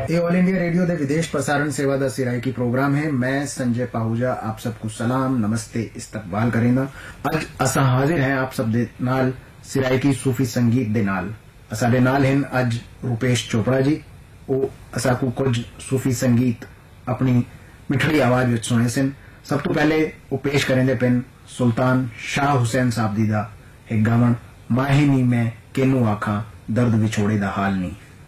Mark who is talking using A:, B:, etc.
A: ये all India radio दे विदेश प्रसारण सेवा दा सिराइकी प्रोग्राम है। मैं संजय पाहूजा आप सबको सलाम नमस्ते इस्तकबाल करेंदा। अज असा हाजिर हैं आप सब दे नाल सिराइकी सूफी संगीत दे नाल। असाडे नाल हैं अज रुपेश चोपड़ा जी। ओ असा को कुछ सूफी संगीत अपनी मिठड़ी आवाज विच सुने सन। सब तो पहले वो पेश करेंदे पिन सुल्तान शाह हुसैन साहब दी दा एक गावन माही नी मैं केनू आखा दर्द विछोड़े दा हाल नहीं।